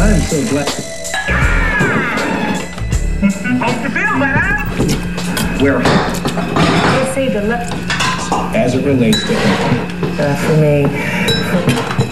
I'm so glad. Hope you feel better. Where? They say the left As it relates to him. for me.